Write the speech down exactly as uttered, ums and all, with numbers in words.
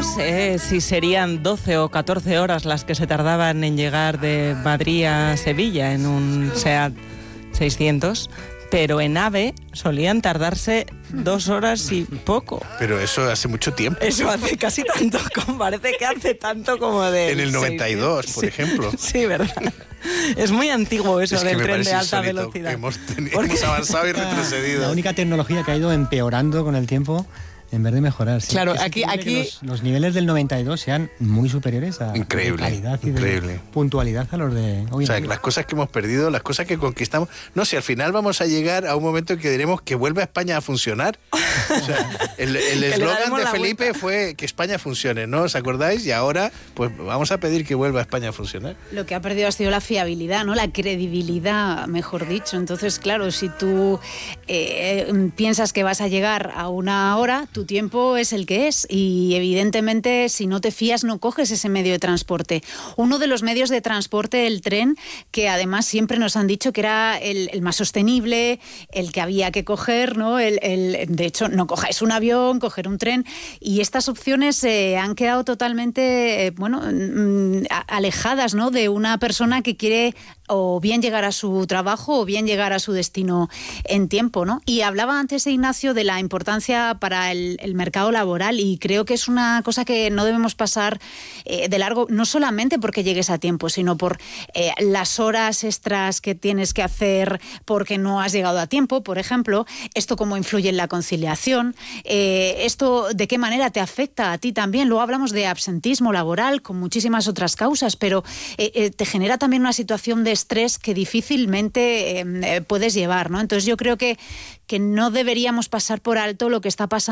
sé si serían doce o catorce horas las que se tardaban en llegar de Madrid a Sevilla en un SEAT seiscientos, pero en AVE solían tardarse dos horas y poco. Pero eso hace mucho tiempo. Eso hace casi tanto, como parece que hace tanto como de... En el noventa y dos, por sí, ejemplo. Sí, ¿verdad? Es muy antiguo eso es que del me tren de alta insólito velocidad. Que hemos, tenido, hemos avanzado y retrocedido. La única tecnología que ha ido empeorando con el tiempo en vez de mejorar. Sí, claro, es aquí... aquí los, los niveles del noventa y dos sean muy superiores a increíble, de calidad y increíble. de puntualidad a los de hoy. O sea, las cosas que hemos perdido, las cosas que conquistamos. No sé, al final vamos a llegar a un momento en que diremos que vuelva España a funcionar. O sea, el eslogan de Felipe vuelta. fue que España funcione, ¿no? ¿Os acordáis? Y ahora, pues vamos a pedir que vuelva España a funcionar. Lo que ha perdido ha sido la fiabilidad, ¿no? La credibilidad, mejor dicho. Entonces, claro, si tú eh, piensas que vas a llegar a una hora, tu tiempo es el que es, y evidentemente si no te fías no coges ese medio de transporte. Uno de los medios de transporte, el tren, que además siempre nos han dicho que era el, el más sostenible, el que había que coger, ¿no? El, el, de hecho, no cojáis un avión, coger un tren, y estas opciones eh, han quedado totalmente eh, bueno, mm, alejadas, ¿no? De una persona que quiere o bien llegar a su trabajo o bien llegar a su destino en tiempo, ¿no? Y hablaba antes Ignacio de la importancia para el, el mercado laboral, y creo que es una cosa que no debemos pasar eh, de largo, no solamente porque llegues a tiempo, sino por eh, las horas extras que tienes que hacer porque no has llegado a tiempo, por ejemplo. Esto cómo influye en la conciliación, eh, esto de qué manera te afecta a ti también. Luego hablamos de absentismo laboral con muchísimas otras causas, pero eh, eh, te genera también una situación de estrés que difícilmente eh, puedes llevar, ¿no? Entonces yo creo que, que no deberíamos pasar por alto lo que está pasando